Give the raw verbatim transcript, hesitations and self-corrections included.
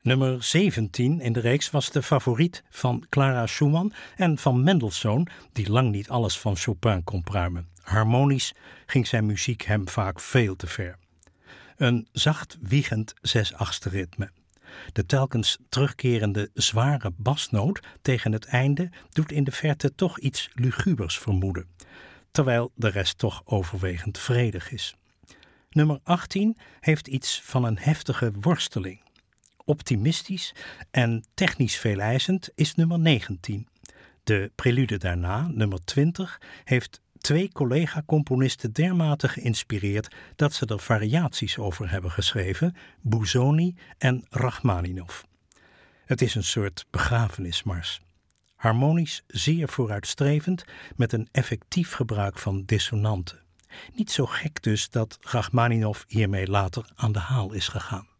Nummer zeventien in de reeks was de favoriet van Clara Schumann en van Mendelssohn, die lang niet alles van Chopin kon pruimen. Harmonisch ging zijn muziek hem vaak veel te ver. Een zacht wiegend zes-achtste ritme. De telkens terugkerende zware basnoot tegen het einde doet in de verte toch iets lugubers vermoeden, terwijl de rest toch overwegend vredig is. Nummer achttien heeft iets van een heftige worsteling. Optimistisch en technisch veeleisend is nummer negentien. De prelude daarna, nummer twintig, heeft twee collega-componisten dermate geïnspireerd dat ze er variaties over hebben geschreven, Busoni en Rachmaninov. Het is een soort begrafenismars. Harmonisch zeer vooruitstrevend met een effectief gebruik van dissonanten. Niet zo gek dus dat Rachmaninov hiermee later aan de haal is gegaan.